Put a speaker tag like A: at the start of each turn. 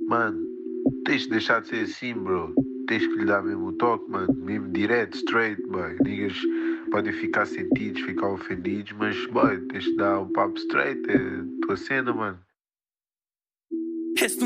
A: Mano, tens de deixar de ser assim, bro. Tens que lhe dar mesmo o toque, mano. Mesmo direto, straight, boy. Niggas podem ficar sentidos, ficar ofendidos, mas, boy, tens de dar o papo straight. É a tua cena, mano.